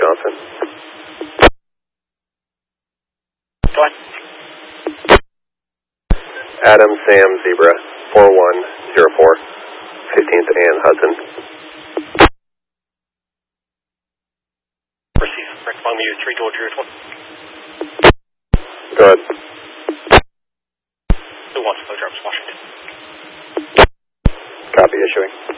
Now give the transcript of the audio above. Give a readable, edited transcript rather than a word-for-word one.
Wisconsin. Go on. Adam Sam Zebra 4104, 15th and Hudson. Receive. Correct. Long you 3 George 0 Go ahead. 2 1 Slow Drops, Washington. Copy, issuing.